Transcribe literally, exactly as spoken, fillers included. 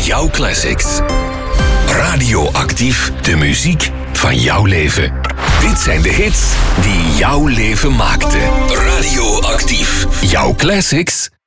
jouw classics. Radioactief, de muziek van jouw leven. Dit zijn de hits die jouw leven maakten. Radioactief, jouw classics.